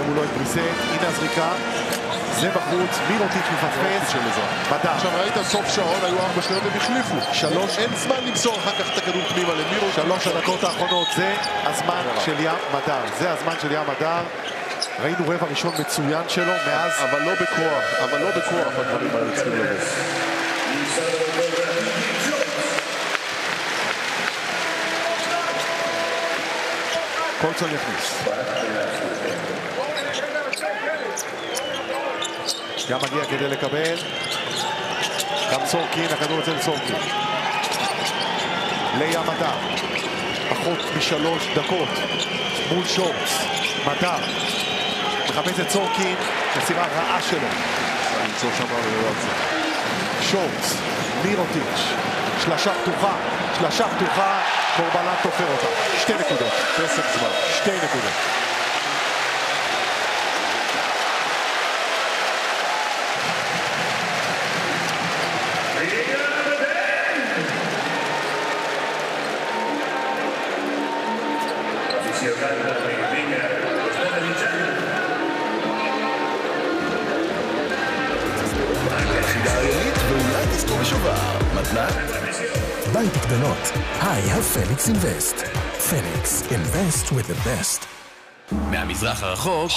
מולו את בריסט, הנה הזריקה, זה בחוץ, מירוטיץ' מפספס, מדר. עכשיו ראית סוף שעון, היו 4 שניות, הם החליפו. אין זמן למסור אחר כך את הכדור פנימה למירוטיץ'. 3 הדקות האחרונות, זה הזמן של ים מדר. זה הזמן של ים מדר. ראינו רבע ראשון מצוין שלו מאז. אבל לא בכוח, הדברים האלה צריכים לבוא. קולסון יכניס. ים מגיע כדי לקבל. גם סורקין, הכדור אצל סורקין. לים מדר. פחות מ3 דקות. מול שורץ. מדר. מחפש את סורקין, מסירה רעה שלו. למצוא שם ולא זה. שורץ, מירוטיץ', שלשה פתוחה, קורבלן תופר אותה. 2 נקודות. פסק זמן. 2 נקודות. ואולי תזכו בשובר. מתנת? בית הקטנות. היי, הפליקס אינבסט. פליקס, invest with the best. מהמזרח הרחוק.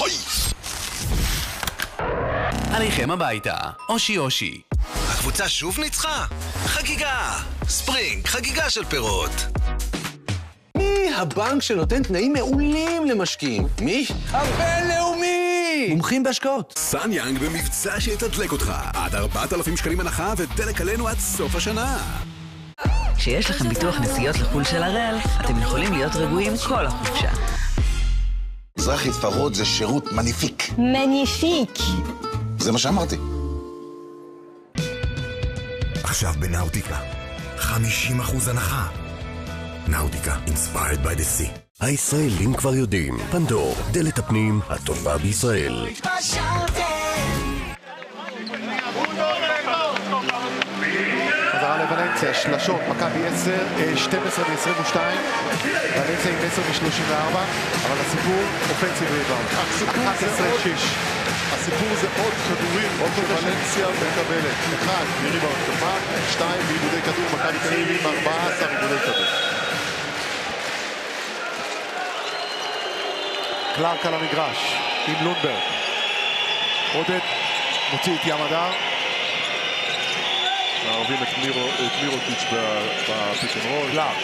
עליכם הביתה. אושי. הקבוצה שוב ניצחה? חגיגה. ספרינג, חגיגה של פירות. מי הבנק שנותן תנאים מעולים למשקיעים? מי? הבינלאומי! מומחים בהשקעות. סן יאנג במבצע שיתדלק אותך. עד 4,000 שקלים הנחה ודלק עלינו עד סוף השנה. כשיש לכם ביטוח נסיעות לחול של הראל, אתם יכולים להיות רגועים כל החופשה. מזרחי ספרות זה שירות מניפיק. מניפיק. זה מה שאמרתי. עכשיו בנאוטיקה. 50% הנחה. נאוטיקה, inspired by the sea. הישראלים כבר יודעים. פנדור, דלת הפנים הטובה בישראל. חזרה לוולנסיה, שלשות, מכבי 12 מ-22, ולנסיה עם 10 מ-34, אבל הסיפור אופנסיב ריבאונד. 11-6. הסיפור זה עוד כדורים, שוולנסיה מקבלת. 1 מריבאונד התקפה, 2 בעיבודי כדור, מכבי תל אביב עם 14 עיבודי כדור. קלארק על המגרש, עם לונדברג. עודד מוציא את ים מדר. מערבים את מירוטיץ' בפיק אנד רול. קלארק.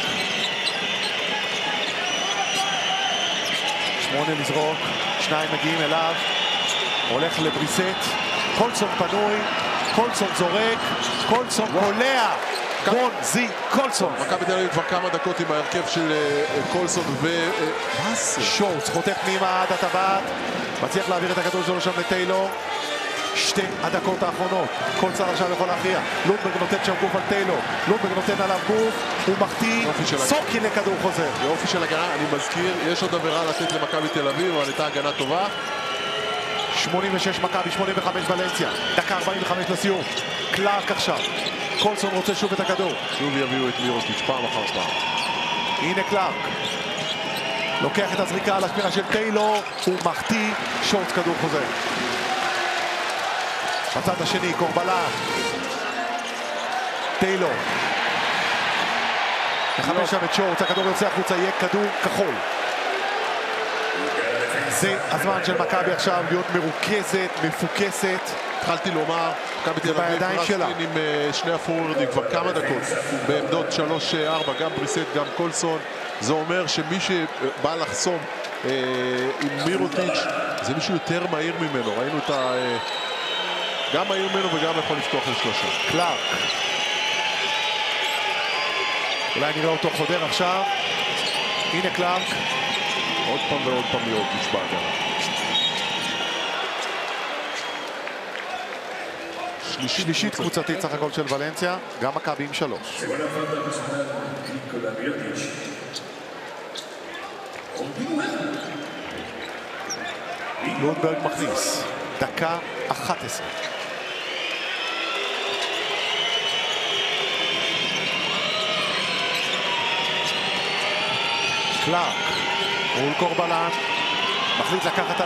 8 לזרוק, 2 מגיעים אליו. הולך לבריסט. קולסון פנוי, קולסון זורק, קולסון קולע. זי קולסון. מכבי תל אביב כבר כמה דקות עם ההרכב של קולסון מה זה? שורץ חותך פנימה עד הטבעת, מצליח להעביר את הכדור שלו שם לטיילור. 2 הדקות האחרונות, כל צד עכשיו יכול להכריע. לונדברג נותן שם גוף על טיילור, לונדברג נותן עליו גוף, הוא מחטיא, סורקין לכדור חוזר. יופי של הגנה, אני מזכיר, יש עוד עבירה לתת למכבי תל אביב, אבל הייתה הגנה טובה. 86 מכבי, 85 ולנסיה, דקה 45 לסיום. קלארק עכשיו, קולסון רוצה שוב את הכדור. שוב יביאו את מירוטיץ' פעם אחר פעם. הנה קלארק. לוקח את הזריקה על השמירה של טיילור, הוא מחטיא, שורץ כדור חוזר. בצד השני, קורבלן. טיילור. מחמש שם את שורץ, הכדור יוצא החוצה, יהיה כדור כחול. זה הזמן של מכבי עכשיו להיות מרוכזת, מפוקסת. התחלתי לומר, מכבי תל אביב רסטין עם 2 הפורורדים כבר כמה דקות בעמדות 3-4, גם בריסט, גם קולסון. זה אומר שמי שבא לחסום עם מירוטיץ' זה מישהו יותר מהיר ממנו. ראינו את גם מהיר ממנו וגם יכול לפתוח לשלושה. קלארק. אולי נראה אותו חודר עכשיו. הנה קלארק. עוד פעם ועוד פעם מירוטיץ' בהגנה. שלישית קבוצתית סך הכל של ולנסיה, גם מכבי עם 3. לונדברג מכניס, דקה 11. קלארק, מול קורבלן, מחליט לקחת